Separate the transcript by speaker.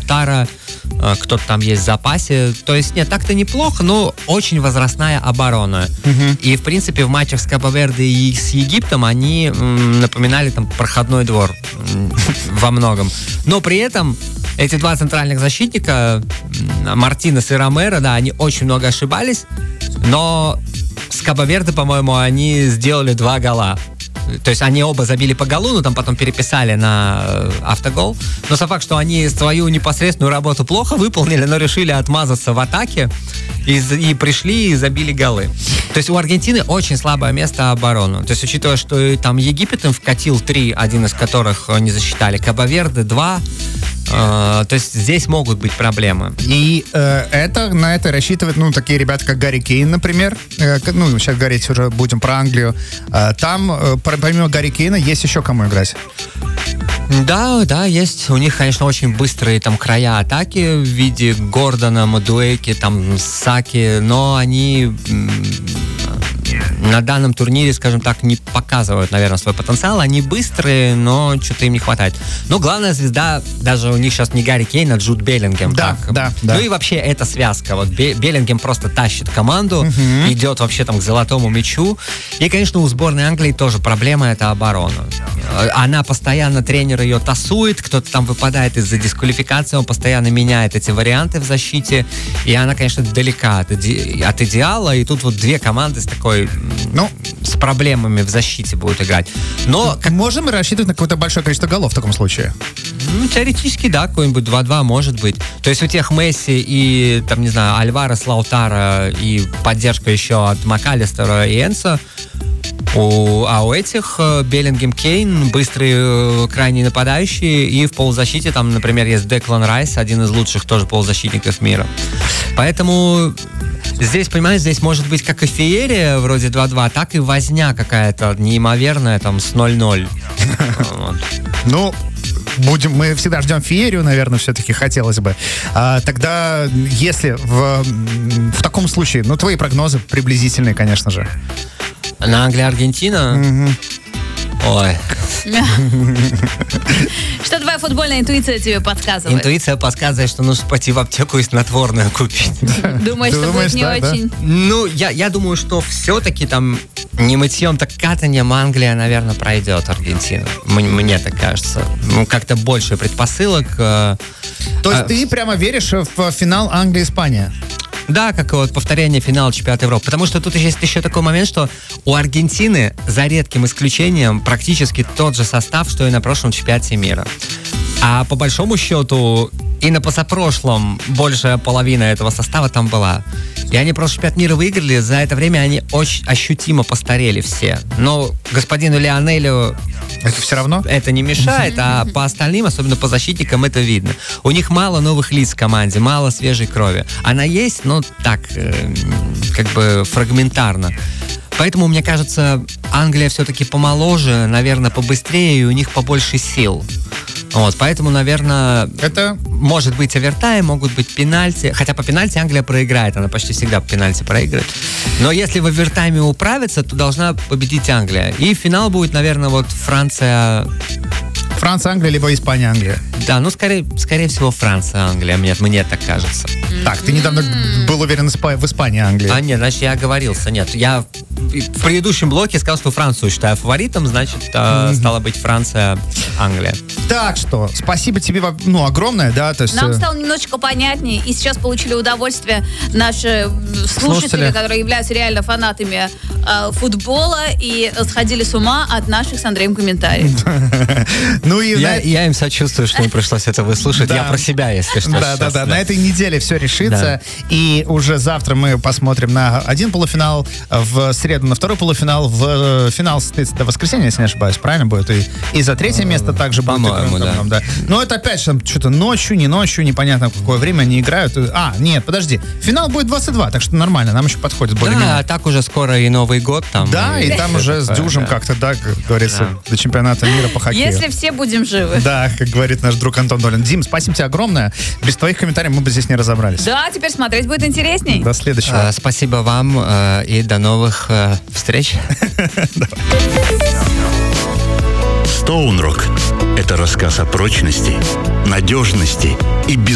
Speaker 1: Лаутаро, кто-то там есть в запасе. То есть, нет, так-то неплохо, но очень возрастная оборона. И, в принципе, в матчах с Кабо-Верде и с Египтом они напоминали там проходной двор во многом. Но при этом эти два центральных защитника, Мартинес и Ромеро, да, они очень много ошибались, но с Кабо-Верде, по-моему, они сделали 2 гола. То есть они оба забили по голу, но там потом переписали на автогол. Но сам факт, что они свою непосредственную работу плохо выполнили, но решили отмазаться в атаке и пришли и забили голы. То есть у Аргентины очень слабое место обороны. То есть учитывая, что там Египет им вкатил 3, один из которых не засчитали, Кабо-Верде 2, то есть здесь могут быть проблемы.
Speaker 2: И на это рассчитывают, такие ребята, как Гарри Кейн, например. Сейчас говорить уже будем про Англию. Там, помимо Гарри Кейна, есть еще кому играть.
Speaker 1: Да, есть. У них, конечно, очень быстрые там края атаки в виде Гордона, Мадуэки, там Саки, но они на данном турнире, скажем так, не показывают, наверное, свой потенциал. Они быстрые, но что-то им не хватает. Но главная звезда, даже у них сейчас не Гарри Кейн, а Джуд Беллингем.
Speaker 2: Да.
Speaker 1: Ну и вообще эта связка. Вот Беллингем просто тащит команду, идет вообще там к золотому мячу. И, конечно, у сборной Англии тоже проблема — это оборона. Она постоянно, тренер ее тасует, кто-то там выпадает из-за дисквалификации, он постоянно меняет эти варианты в защите. И она, конечно, далека от идеала. И тут вот две команды с такой... с проблемами в защите будут играть. Но
Speaker 2: можем мы рассчитывать на какое-то большое количество голов в таком случае?
Speaker 1: Теоретически, да, какой-нибудь 2-2 может быть. То есть у тех Месси и, там, не знаю, Альварес, Лаутаро и поддержка еще от Макалистера и Энсо. А у этих Беллингем, Кейн, быстрые крайние нападающие, и в полузащите там, например, есть Деклан Райс, один из лучших тоже полузащитников мира. Поэтому здесь, понимаешь, здесь может быть как и феерия вроде 2-2, так и возня какая-то неимоверная там с 0-0.
Speaker 2: Мы всегда ждем феерию, наверное, все-таки хотелось бы. Тогда, если в таком случае, твои прогнозы приблизительные, конечно же.
Speaker 1: На Англия-Аргентина? Ой.
Speaker 3: Что твоя футбольная интуиция тебе подсказывает?
Speaker 1: Интуиция подсказывает, что нужно пойти в аптеку и снотворное купить.
Speaker 3: Думаешь, что будет не очень?
Speaker 1: Я думаю, что все-таки там не мытьем, так катанием Англия, наверное, пройдет Аргентину. Мне так кажется. Как-то больше предпосылок.
Speaker 2: То есть ты прямо веришь в финал Англия-Испания?
Speaker 1: Да, как вот повторение финала чемпионата Европы. Потому что тут есть еще такой момент, что у Аргентины, за редким исключением, практически тот же состав, что и на прошлом чемпионате мира. А по большому счету и на позапрошлом большая половина этого состава там была. И они просто чемпионат мира выиграли. За это время они очень ощутимо постарели все. Но господину Лионелю
Speaker 2: это все равно?
Speaker 1: Это не мешает, а по остальным, особенно по защитникам, это видно. У них мало новых лиц в команде, мало свежей крови. Она есть, но так, как бы фрагментарно. Поэтому, мне кажется, Англия все-таки помоложе, наверное, побыстрее, и у них побольше сил. Поэтому, наверное, это может быть овертайм, могут быть пенальти. Хотя по пенальти Англия проиграет, она почти всегда по пенальти проигрывает. Но если в овертайме управиться, то должна победить Англия. И финал будет, наверное, Франция,
Speaker 2: Англия, либо Испания, Англия.
Speaker 1: Да, скорее всего, Франция, Англия, мне так кажется.
Speaker 2: Так, ты недавно был уверен в Испании, Англии.
Speaker 1: Нет, значит, я оговорился. Нет, я в предыдущем блоке сказал, что Францию считаю фаворитом, значит, стала быть Франция, Англия.
Speaker 2: Так что, спасибо тебе, огромное, да. То есть,
Speaker 3: нам стало немножечко понятнее, и сейчас получили удовольствие наши слушатели, которые являются реально фанатами футбола и сходили с ума от наших с Андреем комментариев.
Speaker 1: Я им сочувствую, что им пришлось это выслушать. Я про себя, если что.
Speaker 2: Да. На этой неделе все решится. И уже завтра мы посмотрим на один полуфинал, в среду на второй полуфинал, в финал состоится до воскресенья, если не ошибаюсь, правильно будет? И за третье место также будет.
Speaker 1: По-моему, да.
Speaker 2: Но это опять же что-то ночью, непонятно в какое время они играют. Нет, подожди. Финал будет 22, так что нормально, нам еще подходит более-менее.
Speaker 1: Да, так уже скоро и Новый год там.
Speaker 2: Да, и там уже с дюжем как-то, да, как говорится, до чемпионата мира по хоккею.
Speaker 3: Если все будем живы.
Speaker 2: Да, как говорит наш друг Антон Долин. Дим, спасибо тебе огромное. Без твоих комментариев мы бы здесь не разобрались.
Speaker 3: Да, теперь смотреть будет интересней.
Speaker 2: До следующего.
Speaker 1: Спасибо вам и до новых встреч.
Speaker 4: Стоунрок – это рассказ о прочности, надежности и безопасности